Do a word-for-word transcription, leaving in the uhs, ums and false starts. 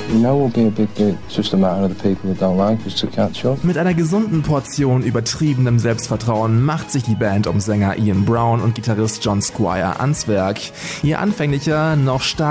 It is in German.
You know we'll be a big hit, it's just a matter of the people that don't like us to catch up. Mit einer gesunden Portion übertriebenem Selbstvertrauen macht sich die Band um Sänger Ian Brown und Gitarrist John Squire ans Werk. Ihr anfänglicher, noch stark